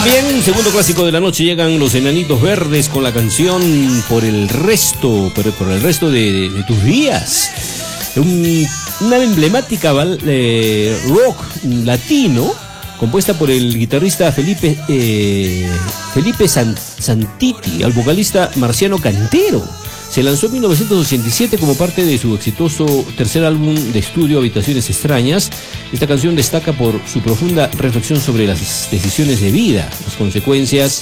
Bien, segundo clásico de la noche, llegan los Enanitos Verdes con la canción Por el resto de tus días. Una emblemática rock latino compuesta por el guitarrista Felipe Santiti, al vocalista Marciano Cantero. Se lanzó en 1987 como parte de su exitoso tercer álbum de estudio Habitaciones Extrañas. Esta canción destaca por su profunda reflexión sobre las decisiones de vida, las consecuencias.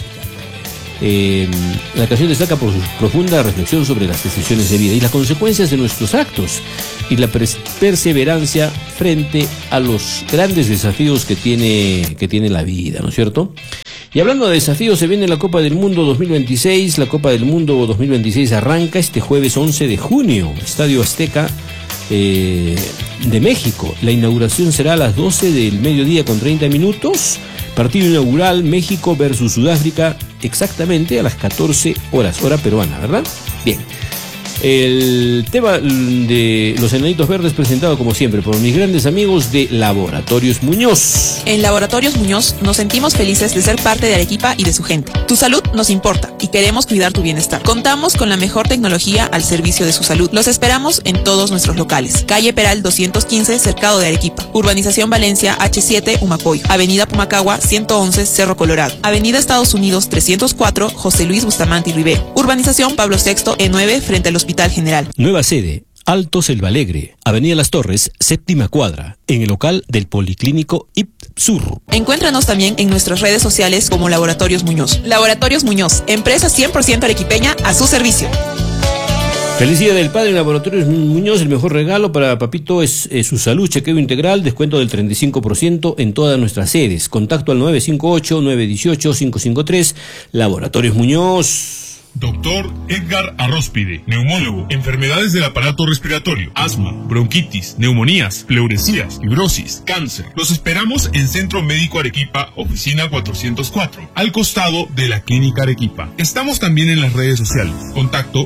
La canción destaca por su profunda reflexión sobre las decisiones de vida y las consecuencias de nuestros actos y la perseverancia frente a los grandes desafíos que tiene la vida, ¿no es cierto? Y hablando de desafíos, se viene la Copa del Mundo 2026. La Copa del Mundo 2026 arranca este jueves 11 de junio, Estadio Azteca de México. La inauguración será a las 12 del mediodía con 30 minutos. Partido inaugural México versus Sudáfrica, exactamente a las 14 horas, hora peruana, ¿verdad? Bien. El tema de los Enanitos Verdes presentado como siempre por mis grandes amigos de Laboratorios Muñoz. En Laboratorios Muñoz nos sentimos felices de ser parte de Arequipa y de su gente. Tu salud nos importa y queremos cuidar tu bienestar. Contamos con la mejor tecnología al servicio de su salud. Los esperamos en todos nuestros locales. Calle Peral 215, Cercado de Arequipa. Urbanización Valencia H7, Humacoyo. Avenida Pumacagua 111, Cerro Colorado. Avenida Estados Unidos 304, José Luis Bustamante y Rivero. Urbanización Pablo VI, E9, frente al Hospital General. Nueva sede, Alto Selva Alegre, Avenida Las Torres, séptima cuadra, en el local del Policlínico IPSUR. Encuéntranos también en nuestras redes sociales como Laboratorios Muñoz. Laboratorios Muñoz, empresa 100% arequipeña a su servicio. Feliz Día del Padre en Laboratorios Muñoz. El mejor regalo para papito es su salud, chequeo integral, descuento del 35% en todas nuestras sedes. Contacto al 958-918-553, Laboratorios Muñoz. Doctor Edgar Arróspide, neumólogo, enfermedades del aparato respiratorio, asma, bronquitis, neumonías, pleuresías, fibrosis, cáncer. Los esperamos en Centro Médico Arequipa, oficina 404, al costado de la Clínica Arequipa. Estamos también en las redes sociales. Contacto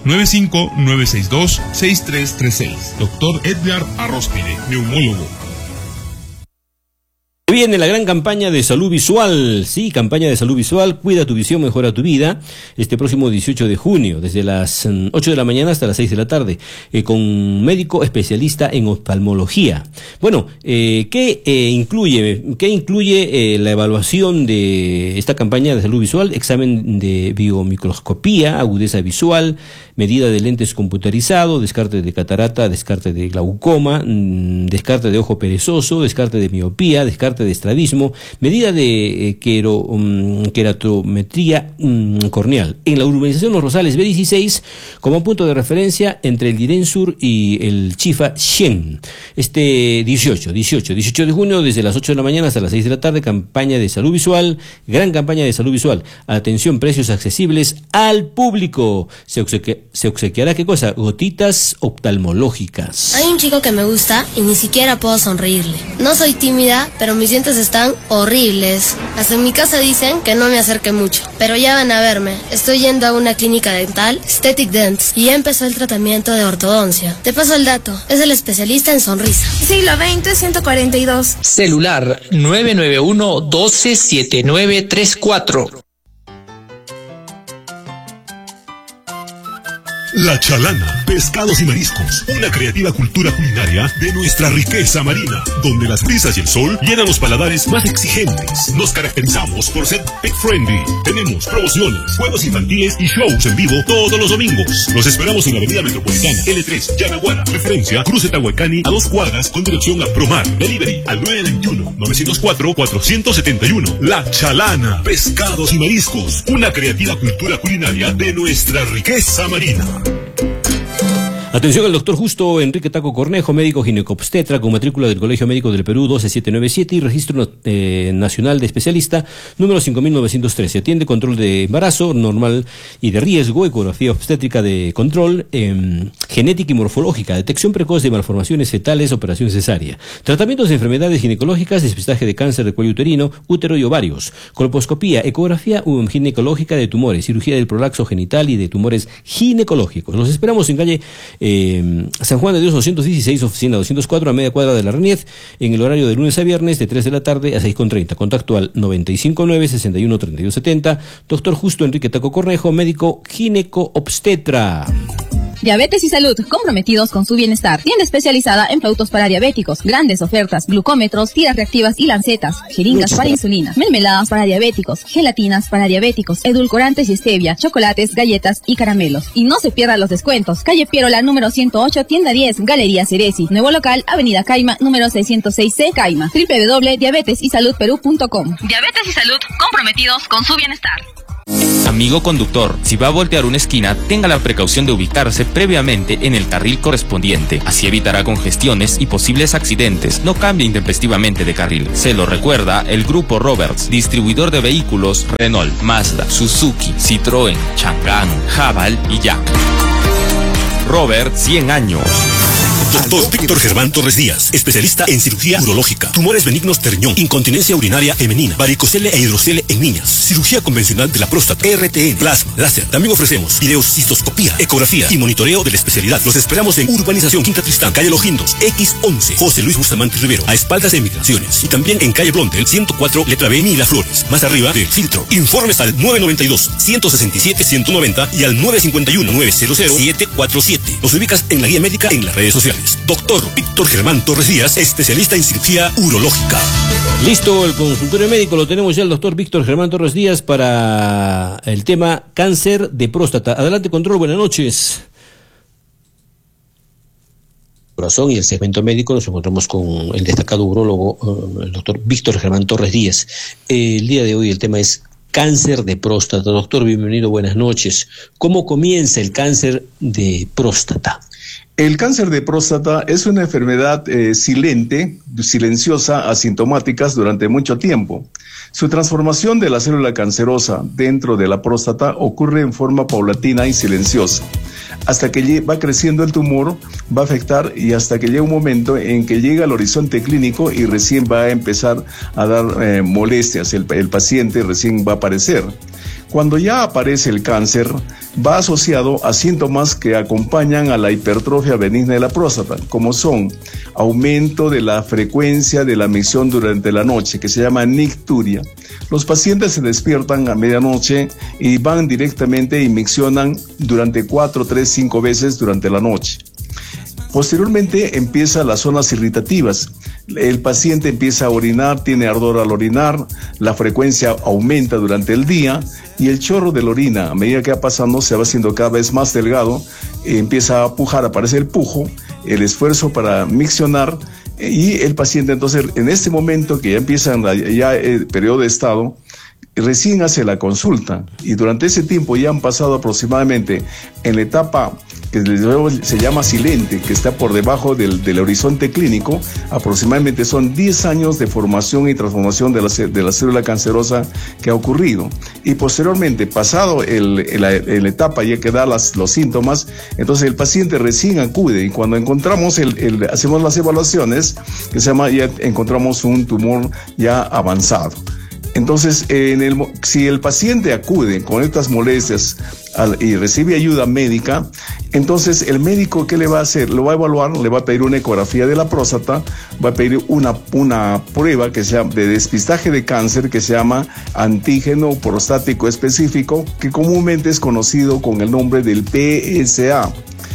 95962-6336. Doctor Edgar Arróspide, neumólogo. Viene la gran campaña de salud visual, sí, campaña de salud visual, cuida tu visión, mejora tu vida, este próximo 18 de junio, desde las 8 de la mañana hasta las 6 de la tarde, con un médico especialista en oftalmología. Bueno, ¿qué incluye la evaluación de esta campaña de salud visual? Examen de biomicroscopía, agudeza visual, medida de lentes computarizado, descarte de catarata, descarte de glaucoma, descarte de ojo perezoso, descarte de miopía, descarte de estrabismo, medida de queratometría corneal. En la urbanización Los Rosales B16, como punto de referencia entre el Guirén Sur y el Chifa Xien. 18 de junio, desde las 8 de la mañana hasta las 6 de la tarde, campaña de salud visual, gran campaña de salud visual. Atención, precios accesibles al público. Se obsequiará, ¿qué cosa? Gotitas oftalmológicas. Hay un chico que me gusta y ni siquiera puedo sonreírle. No soy tímida, pero mis dientes están horribles. Hasta en mi casa dicen que no me acerque mucho, pero ya van a verme. Estoy yendo a una clínica dental, Aesthetic Dents, y ya empezó el tratamiento de ortodoncia. Te paso el dato, es el especialista en sonrisa. Siglo XX 142. Celular 991-127934. La Chalana, pescados y mariscos, una creativa cultura culinaria de nuestra riqueza marina, donde las brisas y el sol llenan los paladares más exigentes. Nos caracterizamos por ser pet friendly. Tenemos promociones, juegos infantiles y shows en vivo todos los domingos. Los esperamos en la Avenida Metropolitana, L3, Yanaguara, referencia Cruce Tahuacani, a 2 cuadras con dirección a Promar. Delivery al 921-904-471. La Chalana, pescados y mariscos, una creativa cultura culinaria de nuestra riqueza marina. Atención al doctor Justo Enrique Taco Cornejo, médico ginecobstetra con matrícula del Colegio Médico del Perú 12797 y registro nacional de especialista número 5913. Atiende control de embarazo normal y de riesgo, ecografía obstétrica de control, genética y morfológica, detección precoz de malformaciones fetales, operación cesárea, tratamientos de enfermedades ginecológicas, despistaje de cáncer de cuello uterino, útero y ovarios, colposcopía, ecografía ginecológica de tumores, cirugía del prolapso genital y de tumores ginecológicos. Los esperamos en calle San Juan de Dios 216, oficina 204, a media cuadra de la RENIEF, en el horario de lunes a viernes de 3 de la tarde a 6:30. Contacto al 959-613270. Doctor Justo Enrique Taco Cornejo, médico gineco-obstetra. Diabetes y salud, comprometidos con su bienestar. Tienda especializada en productos para diabéticos, grandes ofertas, glucómetros, tiras reactivas y lancetas, jeringas para insulina, mermeladas para diabéticos, gelatinas para diabéticos, edulcorantes y stevia, chocolates, galletas y caramelos. Y no se pierdan los descuentos. Calle Pierola, número 108, tienda 10, Galería Ceresi. Nuevo local, Avenida Caima, número 606C, Caima. www.diabetesysalud.com. Diabetes y salud, comprometidos con su bienestar. Amigo conductor, si va a voltear una esquina, tenga la precaución de ubicarse previamente en el carril correspondiente. Así evitará congestiones y posibles accidentes. No cambie intempestivamente de carril. Se lo recuerda el Grupo Roberts, distribuidor de vehículos Renault, Mazda, Suzuki, Citroën, Chang'an, Haval y Jack. Robert, 100 años. Doctor Víctor Germán Torres Díaz, especialista en cirugía urológica, tumores benignos de riñón, incontinencia urinaria femenina, varicocele e hidrocele en niñas, cirugía convencional de la próstata, RTN, plasma, láser. También ofrecemos videocistoscopía, ecografía y monitoreo de la especialidad. Los esperamos en Urbanización Quinta Tristán, calle Los Guindos, X11, José Luis Bustamante Rivero, a espaldas de Migraciones. Y también en calle Blondel, 104, letra B, Miraflores, más arriba del Filtro. Informes al 992-167-190 y al 951-900-747. Los ubicas en la guía médica en las redes sociales. Doctor Víctor Germán Torres Díaz, especialista en cirugía urológica. Listo, el consultorio médico lo tenemos ya el doctor Víctor Germán Torres Díaz para el tema cáncer de próstata. Adelante, control, buenas noches. Corazón y el segmento médico nos encontramos con el destacado urólogo, el doctor Víctor Germán Torres Díaz. El día de hoy el tema es cáncer de próstata. Doctor, bienvenido, buenas noches. ¿Cómo comienza el cáncer de próstata? El cáncer de próstata es una enfermedad silenciosa, asintomática durante mucho tiempo. Su transformación de la célula cancerosa dentro de la próstata ocurre en forma paulatina y silenciosa. Hasta que va creciendo el tumor, va a afectar y hasta que llega un momento en que llega al horizonte clínico y recién va a empezar a dar molestias. El paciente recién va a aparecer. Cuando ya aparece el cáncer, va asociado a síntomas que acompañan a la hipertrofia benigna de la próstata, como son aumento de la frecuencia de la micción durante la noche, que se llama nicturia. Los pacientes se despiertan a medianoche y van directamente y miccionan durante 4, 3, 5 veces durante la noche. Posteriormente empiezan las zonas irritativas. El paciente empieza a orinar, tiene ardor al orinar, la frecuencia aumenta durante el día y el chorro de la orina, a medida que va pasando, se va haciendo cada vez más delgado, empieza a pujar, aparece el pujo, el esfuerzo para miccionar y el paciente entonces en este momento que ya empieza el periodo de estado, recién hace la consulta y durante ese tiempo ya han pasado aproximadamente en la etapa que se llama silente, que está por debajo del horizonte clínico, aproximadamente son 10 años de formación y transformación de la célula cancerosa que ha ocurrido. Y posteriormente, pasado la etapa ya que da los síntomas, entonces el paciente recién acude y cuando encontramos, hacemos las evaluaciones, que se llama, ya encontramos un tumor ya avanzado. Entonces, si el paciente acude con estas molestias y recibe ayuda médica, entonces el médico, ¿qué le va a hacer? Lo va a evaluar, le va a pedir una ecografía de la próstata, va a pedir una prueba que se llama de despistaje de cáncer que se llama antígeno prostático específico, que comúnmente es conocido con el nombre del PSA.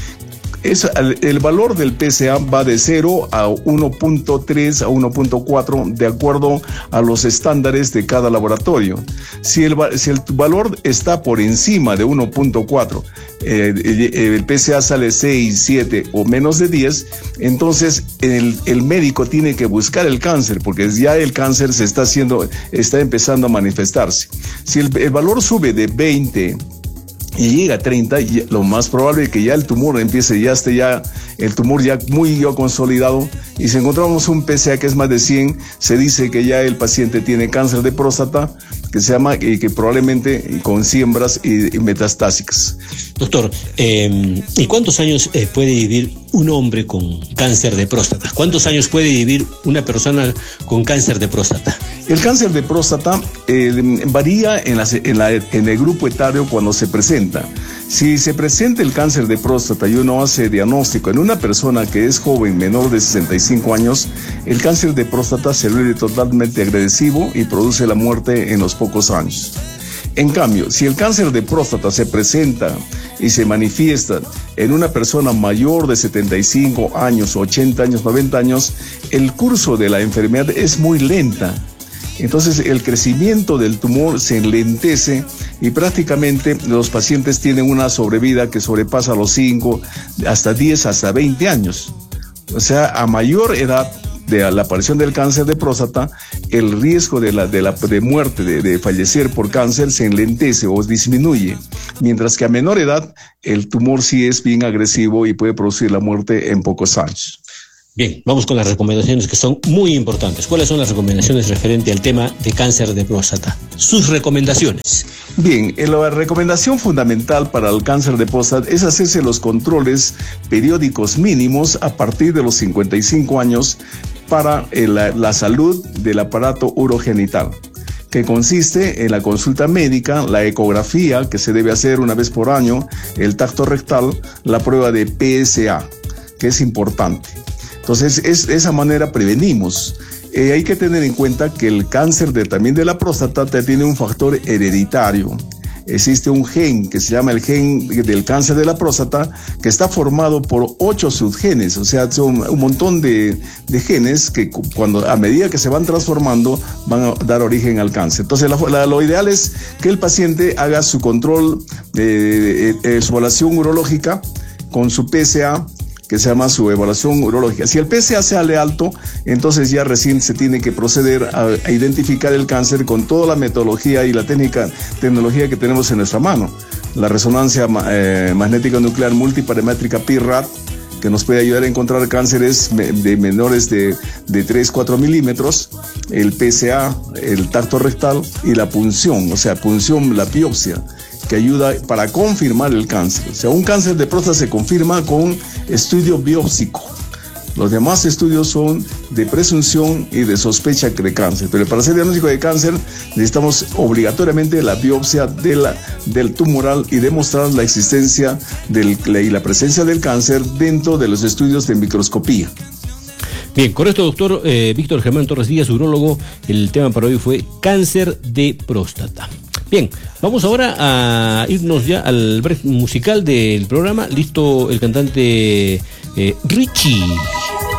El valor del PSA va de 0 a 1.3 a 1.4 de acuerdo a los estándares de cada laboratorio. Si el valor está por encima de 1.4, el PSA sale 6, 7 o menos de 10, entonces el médico tiene que buscar el cáncer porque ya el cáncer está empezando a manifestarse. Si el valor sube de 20 y llega a 30, lo más probable es que ya el tumor empiece, el tumor ya muy consolidado, y si encontramos un PSA que es más de 100, se dice que ya el paciente tiene cáncer de próstata, que se llama, y que probablemente con siembras y metastásicas. Doctor, ¿y cuántos años puede vivir un hombre con cáncer de próstata? ¿Cuántos años puede vivir una persona con cáncer de próstata? El cáncer de próstata varía en el grupo etario cuando se presenta. Si se presenta el cáncer de próstata y uno hace diagnóstico en una persona que es joven, menor de 65 años, el cáncer de próstata se vuelve totalmente agresivo y produce la muerte en los pocos años. En cambio, si el cáncer de próstata se presenta y se manifiesta en una persona mayor de 75 años, 80 años, 90 años, el curso de la enfermedad es muy lenta. Entonces el crecimiento del tumor se enlentece y prácticamente los pacientes tienen una sobrevida que sobrepasa los 5, hasta 10, hasta 20 años. O sea, a mayor edad de la aparición del cáncer de próstata, el riesgo de muerte, de fallecer por cáncer se enlentece o disminuye. Mientras que a menor edad, el tumor sí es bien agresivo y puede producir la muerte en pocos años. Bien, vamos con las recomendaciones que son muy importantes. ¿Cuáles son las recomendaciones referente al tema de cáncer de próstata? Sus recomendaciones. Bien, la recomendación fundamental para el cáncer de próstata es hacerse los controles periódicos mínimos a partir de los 55 años para la salud del aparato urogenital, que consiste en la consulta médica, la ecografía, que se debe hacer una vez por año, el tacto rectal, la prueba de PSA, que es importante. Entonces, de esa manera prevenimos. Hay que tener en cuenta que el cáncer también de la próstata tiene un factor hereditario. Existe un gen que se llama el gen del cáncer de la próstata, que está formado por 8 subgenes, o sea, son un montón de genes que a medida que se van transformando van a dar origen al cáncer. Entonces lo ideal es que el paciente haga su control, su evaluación urológica con su PSA, que se llama su evaluación urológica. Si el PSA sale alto, entonces ya recién se tiene que proceder a identificar el cáncer con toda la metodología y la tecnología que tenemos en nuestra mano. La resonancia magnética nuclear multiparamétrica PIRAD, que nos puede ayudar a encontrar cánceres de menores de 3-4 milímetros, el PSA, el tacto rectal y la punción, o sea, la biopsia, que ayuda para confirmar el cáncer. O sea, un cáncer de próstata se confirma con estudio biópsico. Los demás estudios son de presunción y de sospecha de cáncer. Pero para hacer diagnóstico de cáncer necesitamos obligatoriamente la biopsia del tumoral y demostrar la existencia y la presencia del cáncer dentro de los estudios de microscopía. Bien, con esto, doctor Víctor Germán Torres Díaz, urólogo, el tema para hoy fue cáncer de próstata. Bien, vamos ahora a irnos ya al break musical del programa. Listo el cantante Richie.